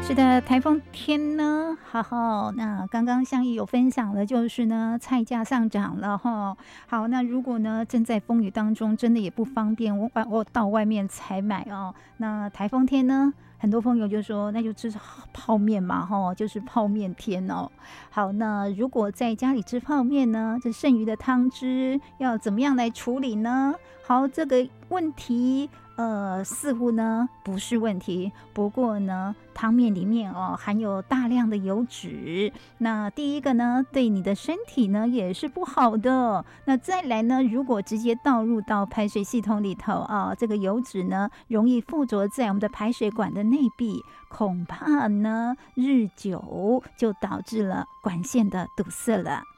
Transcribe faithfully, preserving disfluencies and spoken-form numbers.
是的，台风天呢，好好，那刚刚相宜有分享的，就是呢，菜价上涨了哈。好，那如果呢正在风雨当中，真的也不方便，我我到外面采买哦。那台风天呢，很多朋友就说，那就吃泡面嘛，哈，就是泡面天哦。好，那如果在家里吃泡面呢，这剩余的汤汁要怎么样来处理呢？好，这个问题。呃，似乎呢不是问题，不过呢，汤面里面哦含有大量的油脂，那第一个呢，对你的身体呢也是不好的。那再来呢，如果直接倒入到排水系统里头啊，这个油脂呢容易附着在我们的排水管的内壁，恐怕呢日久就导致了管线的堵塞了。